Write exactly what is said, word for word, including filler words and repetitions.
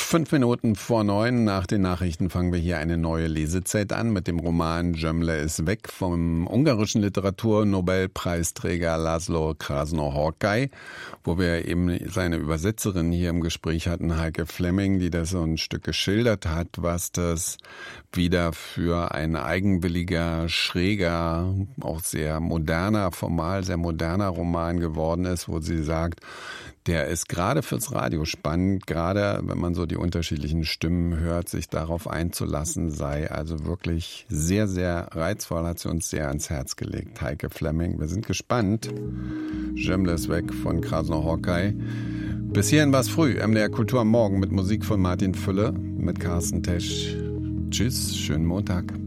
Fünf Minuten vor neun nach den Nachrichten fangen wir hier eine neue Lesezeit an mit dem Roman Gömle ist weg vom ungarischen Literaturnobelpreisträger László Krásnó-Horkai, wo wir eben seine Übersetzerin hier im Gespräch hatten, Heike Flemming, die das so ein Stück geschildert hat, was das wieder für ein eigenwilliger, schräger, auch sehr moderner, formal sehr moderner Roman geworden ist, wo sie sagt, der ist gerade fürs Radio spannend, gerade wenn man so die unterschiedlichen Stimmen hört, sich darauf einzulassen, sei also wirklich sehr, sehr reizvoll, hat sie uns sehr ans Herz gelegt. Heike Flemming, wir sind gespannt. Gömle ist weg von Krásnó-Horkai. Bis hierhin war es früh. M D R Kultur am Morgen mit Musik von Martin Fülle, mit Carsten Tesch. Tschüss, schönen Montag.